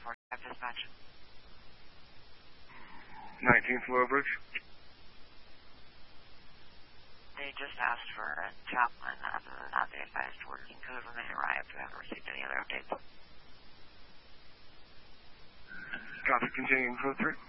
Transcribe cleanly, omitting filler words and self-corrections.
dispatch. 19th Lowbridge. They just asked for a chaplain. Other than that, they advised working code when they arrived. We haven't received any other updates. Copy, continuing code 3.